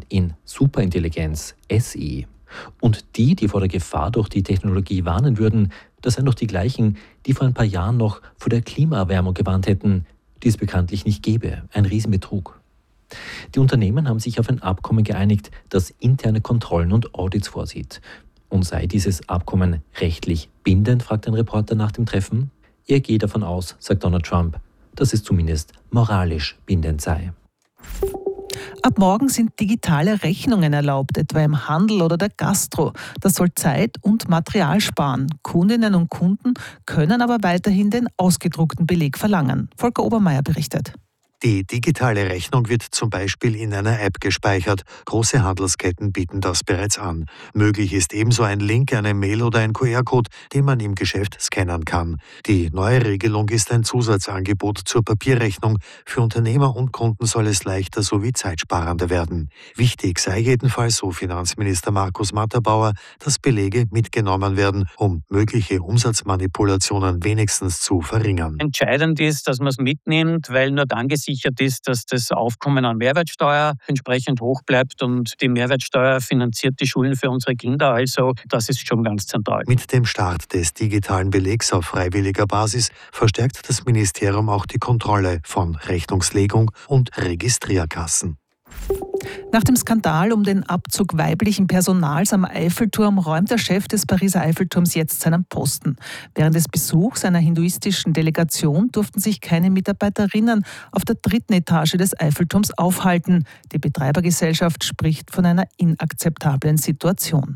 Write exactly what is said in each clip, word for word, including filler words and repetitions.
man in Superintelligenz S I. Und die, die vor der Gefahr durch die Technologie warnen würden, das seien doch die gleichen, die vor ein paar Jahren noch vor der Klimaerwärmung gewarnt hätten, die es bekanntlich nicht gäbe. Ein Riesenbetrug. Die Unternehmen haben sich auf ein Abkommen geeinigt, das interne Kontrollen und Audits vorsieht. Und sei dieses Abkommen rechtlich bindend, fragt ein Reporter nach dem Treffen. Er geht davon aus, sagt Donald Trump, dass es zumindest moralisch bindend sei. Ab morgen sind digitale Rechnungen erlaubt, etwa im Handel oder der Gastro. Das soll Zeit und Material sparen. Kundinnen und Kunden können aber weiterhin den ausgedruckten Beleg verlangen. Volker Obermeier berichtet. Die digitale Rechnung wird zum Beispiel in einer App gespeichert. Große Handelsketten bieten das bereits an. Möglich ist ebenso ein Link, eine Mail oder ein Q R-Code, den man im Geschäft scannen kann. Die neue Regelung ist ein Zusatzangebot zur Papierrechnung. Für Unternehmer und Kunden soll es leichter sowie zeitsparender werden. Wichtig sei jedenfalls, so Finanzminister Markus Matterbauer, dass Belege mitgenommen werden, um mögliche Umsatzmanipulationen wenigstens zu verringern. Entscheidend ist, dass man es mitnimmt, weil nur dann gesichert ist, dass das Aufkommen an Mehrwertsteuer entsprechend hoch bleibt und die Mehrwertsteuer finanziert die Schulen für unsere Kinder. Also das ist schon ganz zentral. Mit dem Start des digitalen Belegs auf freiwilliger Basis verstärkt das Ministerium auch die Kontrolle von Rechnungslegung und Registrierkassen. Nach dem Skandal um den Abzug weiblichen Personals am Eiffelturm räumt der Chef des Pariser Eiffelturms jetzt seinen Posten. Während des Besuchs einer hinduistischen Delegation durften sich keine Mitarbeiterinnen auf der dritten Etage des Eiffelturms aufhalten. Die Betreibergesellschaft spricht von einer inakzeptablen Situation.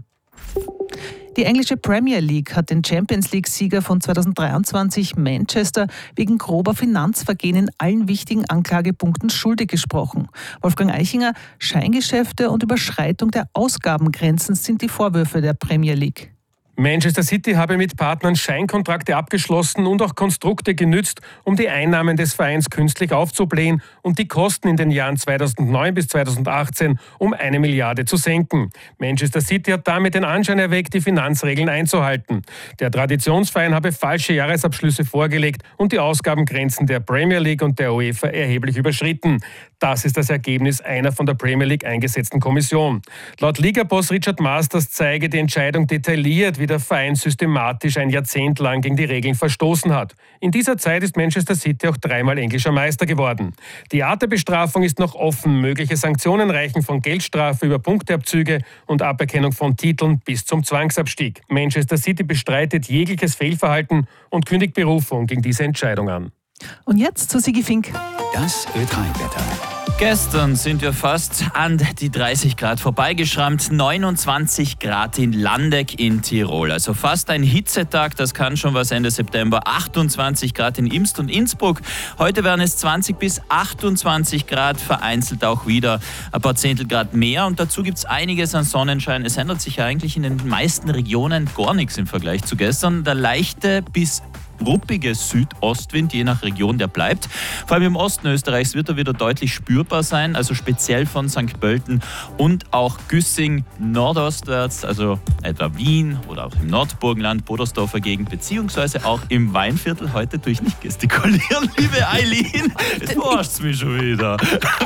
Die englische Premier League hat den Champions-League-Sieger von zweitausenddreiundzwanzig Manchester wegen grober Finanzvergehen in allen wichtigen Anklagepunkten schuldig gesprochen. Wolfgang Eichinger, Scheingeschäfte und Überschreitung der Ausgabengrenzen sind die Vorwürfe der Premier League. Manchester City habe mit Partnern Scheinkontrakte abgeschlossen und auch Konstrukte genützt, um die Einnahmen des Vereins künstlich aufzublähen und die Kosten in den Jahren zweitausendneun bis zweitausendachtzehn um eine Milliarde zu senken. Manchester City hat damit den Anschein erweckt, die Finanzregeln einzuhalten. Der Traditionsverein habe falsche Jahresabschlüsse vorgelegt und die Ausgabengrenzen der Premier League und der UEFA erheblich überschritten. Das ist das Ergebnis einer von der Premier League eingesetzten Kommission. Laut Ligaboss Richard Masters zeige die Entscheidung detailliert, wie der Verein systematisch ein Jahrzehnt lang gegen die Regeln verstoßen hat. In dieser Zeit ist Manchester City auch dreimal englischer Meister geworden. Die Art der Bestrafung ist noch offen. Mögliche Sanktionen reichen von Geldstrafe über Punkteabzüge und Aberkennung von Titeln bis zum Zwangsabstieg. Manchester City bestreitet jegliches Fehlverhalten und kündigt Berufung gegen diese Entscheidung an. Und jetzt zu Sigi Fink. Das Ö drei Wetter. Gestern sind wir fast an die dreißig Grad vorbeigeschrammt. neunundzwanzig Grad in Landeck in Tirol. Also fast ein Hitzetag, das kann schon was Ende September. achtundzwanzig Grad in Imst und Innsbruck. Heute werden es zwanzig bis achtundzwanzig Grad, vereinzelt auch wieder ein paar Zehntel Grad mehr. Und dazu gibt es einiges an Sonnenschein. Es ändert sich ja eigentlich in den meisten Regionen gar nichts im Vergleich zu gestern. Der leichte bis ruppige Südostwind, je nach Region, der bleibt. Vor allem im Osten Österreichs wird er wieder deutlich spürbar sein, also speziell von Sankt Pölten und auch Güssing nordostwärts, also etwa Wien oder auch im Nordburgenland, Bodersdorfer Gegend, beziehungsweise auch im Weinviertel. Heute tue ich nicht gestikulieren, liebe Eileen. Jetzt verarscht's mich schon wieder.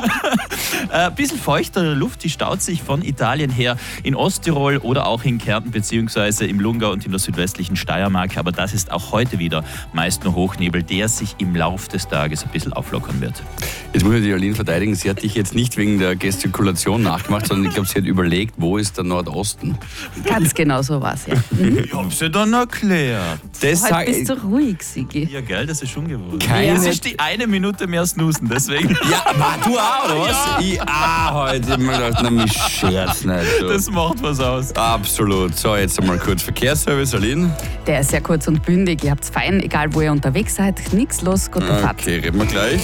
Ein bisschen feuchtere Luft, die staut sich von Italien her in Osttirol oder auch in Kärnten, beziehungsweise im Lungau und in der südwestlichen Steiermark. Aber das ist auch heute wieder meist nur Hochnebel, der sich im Lauf des Tages ein bisschen auflockern wird. Jetzt muss ich die Aline verteidigen. Sie hat dich jetzt nicht wegen der Gestikulation nachgemacht, sondern ich glaube, sie hat überlegt, wo ist der Nordosten? Ganz genau so war es, ja. Mhm. Ich hab's dir dann erklärt. Das Heute bist du ruhig, Sigi. Ja, gell, das ist schon geworden. Keine Das ist die eine Minute mehr snoosen, deswegen. Ja, aber du auch, oder was? Ja. Ich auch heute. Ich hab mir gedacht, na, mich scherz nicht. Du. Das macht was aus. Absolut. So, jetzt einmal kurz Verkehrsservice, Aline. Der ist ja kurz und bündig. Ihr habt's fein, egal wo ihr unterwegs seid. Nix los, gute Fahrt. Okay, reden wir gleich.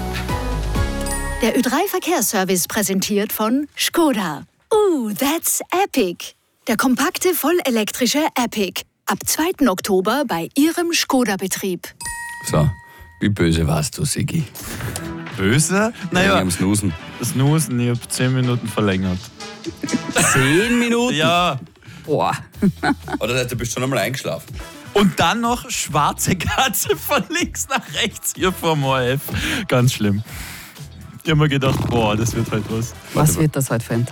Der Ö drei Verkehrsservice präsentiert von Skoda. Uh, that's epic. Der kompakte, vollelektrische Epic. Ab zweiten Oktober bei Ihrem Skoda-Betrieb. So, wie böse warst du, Sigi? Böse? Naja, am Snoosen. Snoosen, ich hab zehn Minuten verlängert. Zehn Minuten? Ja. Boah. Oder das heißt, du bist schon einmal eingeschlafen? Und dann noch schwarze Katze von links nach rechts hier vorm O R F. Ganz schlimm. Ich hab mir gedacht, boah, das wird halt was. Was wird das heute für ein Tag?